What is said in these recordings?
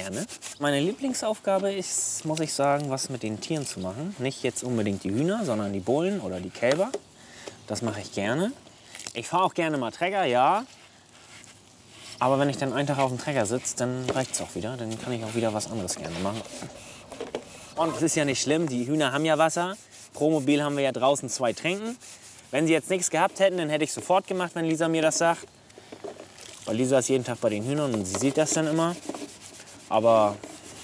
gerne. Meine Lieblingsaufgabe ist, muss ich sagen, was mit den Tieren zu machen. Nicht jetzt unbedingt die Hühner, sondern die Bullen oder die Kälber. Das mache ich gerne. Ich fahre auch gerne mal Trecker, ja. Aber wenn ich dann einen Tag auf dem Trecker sitze, dann reicht es auch wieder. Dann kann ich auch wieder was anderes gerne machen. Und es ist ja nicht schlimm, die Hühner haben ja Wasser. Pro Mobil haben wir ja draußen 2 Tränken. Wenn sie jetzt nichts gehabt hätten, dann hätte ich sofort gemacht, wenn Lisa mir das sagt. Weil Lisa ist jeden Tag bei den Hühnern und sie sieht das dann immer. Aber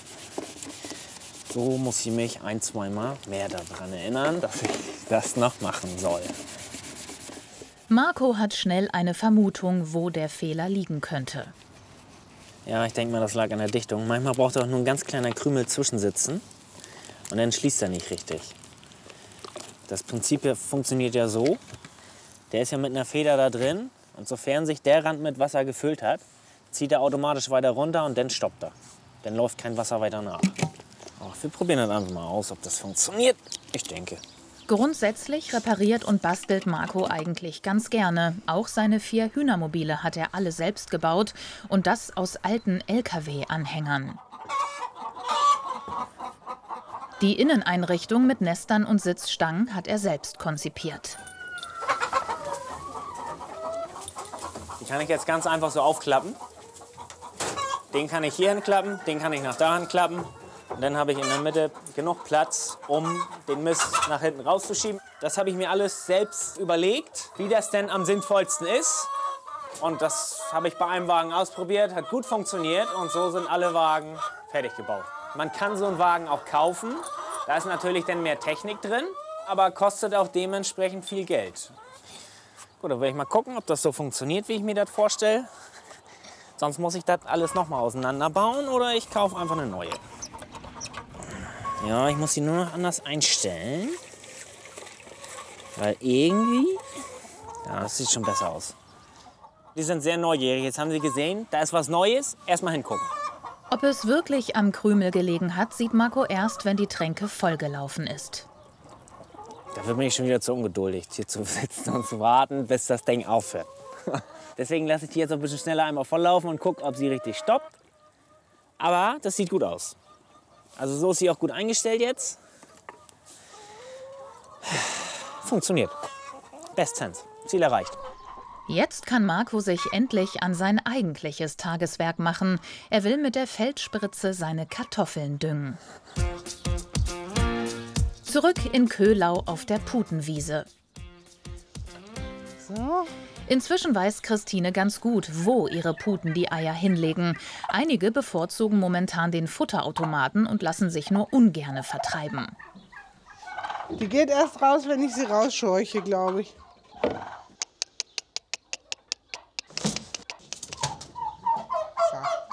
so muss ich mich 1-2 Mal mehr daran erinnern, dass ich das noch machen soll. Marco hat schnell eine Vermutung, wo der Fehler liegen könnte. Ja, ich denke mal, das lag an der Dichtung. Manchmal braucht er auch nur ein ganz kleiner Krümel zwischensitzen. Und dann schließt er nicht richtig. Das Prinzip funktioniert ja so. Der ist ja mit einer Feder da drin. Und sofern sich der Rand mit Wasser gefüllt hat, zieht er automatisch weiter runter und dann stoppt er. Dann läuft kein Wasser weiter nach. Ach, wir probieren das einfach mal aus, ob das funktioniert. Ich denke. Grundsätzlich repariert und bastelt Marco eigentlich ganz gerne. Auch seine 4 Hühnermobile hat er alle selbst gebaut. Und das aus alten LKW-Anhängern. Die Inneneinrichtung mit Nestern und Sitzstangen hat er selbst konzipiert. Die kann ich jetzt ganz einfach so aufklappen. Den kann ich hier hinklappen, den kann ich nach da hinklappen. Und dann habe ich in der Mitte genug Platz, um den Mist nach hinten rauszuschieben. Das habe ich mir alles selbst überlegt, wie das denn am sinnvollsten ist. Und das habe ich bei einem Wagen ausprobiert, hat gut funktioniert. Und so sind alle Wagen fertig gebaut. Man kann so einen Wagen auch kaufen. Da ist natürlich dann mehr Technik drin, aber kostet auch dementsprechend viel Geld. Gut, dann werde ich mal gucken, ob das so funktioniert, wie ich mir das vorstelle. Sonst muss ich das alles noch mal auseinanderbauen oder ich kaufe einfach eine neue. Ja, ich muss sie nur noch anders einstellen. Weil irgendwie, ja, das sieht schon besser aus. Die sind sehr neugierig. Jetzt haben sie gesehen, da ist was Neues. Erstmal hingucken. Ob es wirklich am Krümel gelegen hat, sieht Marco erst, wenn die Tränke vollgelaufen ist. Dafür bin ich schon wieder zu ungeduldig, hier zu sitzen und zu warten, bis das Ding aufhört. Deswegen lasse ich die jetzt ein bisschen schneller einmal volllaufen und gucke, ob sie richtig stoppt. Aber das sieht gut aus. Also so ist sie auch gut eingestellt jetzt. Funktioniert. Bestens. Ziel erreicht. Jetzt kann Marco sich endlich an sein eigentliches Tageswerk machen. Er will mit der Feldspritze seine Kartoffeln düngen. Zurück in Köhlau auf der Putenwiese. So. Inzwischen weiß Christine ganz gut, wo ihre Puten die Eier hinlegen. Einige bevorzugen momentan den Futterautomaten und lassen sich nur ungerne vertreiben. Die geht erst raus, wenn ich sie rausscheuche, glaube ich. So.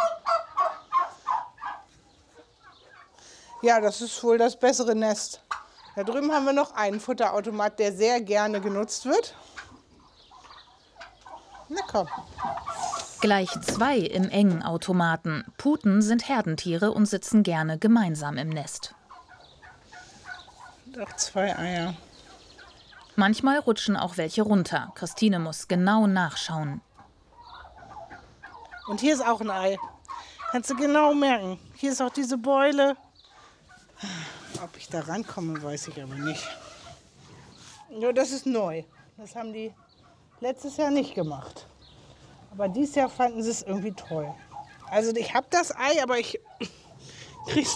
Ja, das ist wohl das bessere Nest. Da drüben haben wir noch einen Futterautomat, der sehr gerne genutzt wird. Na komm. Gleich 2 im engen Automaten. Puten sind Herdentiere und sitzen gerne gemeinsam im Nest. Doch 2 Eier. Manchmal rutschen auch welche runter. Christine muss genau nachschauen. Und hier ist auch ein Ei. Kannst du genau merken. Hier ist auch diese Beule. Ob ich da rankomme, weiß ich aber nicht. Ja, das ist neu. Das haben die letztes Jahr nicht gemacht. Aber dieses Jahr fanden sie es irgendwie toll. Also ich habe das Ei, aber ich krieg's